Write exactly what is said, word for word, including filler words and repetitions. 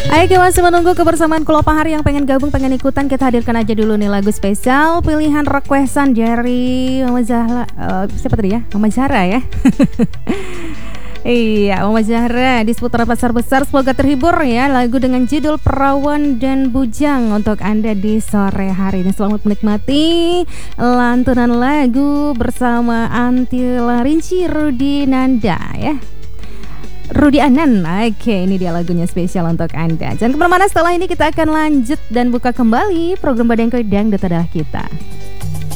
Ayo kita masih menunggu kebersamaan Kulopahar yang pengen gabung, pengen ikutan. Kita hadirkan aja dulu nih lagu spesial pilihan requestan dari Mama Zahra, uh, siapa tadi ya? Mama Zahra ya. Iya, Mama Zahra di seputaran Pasar Besar. Semoga terhibur ya, lagu dengan judul Perawan dan Bujang untuk Anda di sore hari ini. Selamat menikmati lantunan lagu bersama Antila Rinci Rudi Nanda ya. Rudi Anan. Oke, ini dia lagunya spesial untuk Anda. Jangan kemana-mana, setelah ini kita akan lanjut dan buka kembali program Badeng Kodang Data Adalah Kita.